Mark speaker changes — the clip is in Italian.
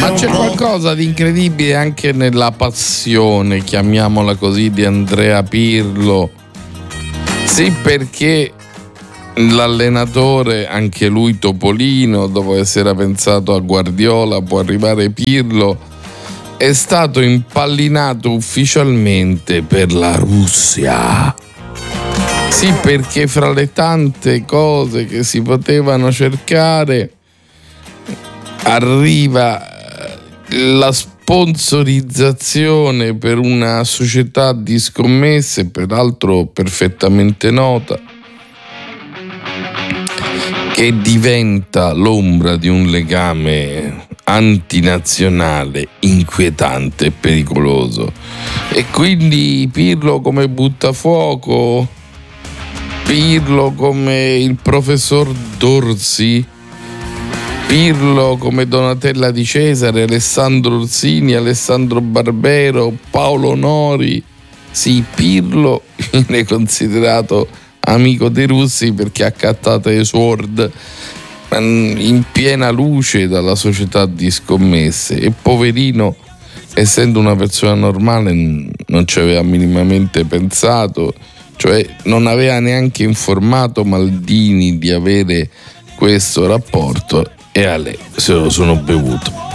Speaker 1: Ma c'è qualcosa di incredibile anche nella passione, chiamiamola così, di Andrea Pirlo. Sì, perché l'allenatore, anche lui Topolino, dopo essere pensato a Guardiola, può arrivare Pirlo, è stato impallinato ufficialmente per la Russia. Sì, perché fra le tante cose che si potevano cercare arriva la sponsorizzazione per una società di scommesse, peraltro perfettamente nota, che diventa l'ombra di un legame antinazionale inquietante e pericoloso. E quindi Pirlo come buttafuoco, Pirlo come il professor Dorsi, Pirlo come Donatella Di Cesare, Alessandro Orsini, Alessandro Barbero, Paolo Nori. Sì, Pirlo viene considerato amico dei russi perché ha accattato i Sword in piena luce dalla società di scommesse, e poverino, essendo una persona normale, non ci aveva minimamente pensato, cioè non aveva neanche informato Maldini di avere questo rapporto, e a lei se lo sono bevuto.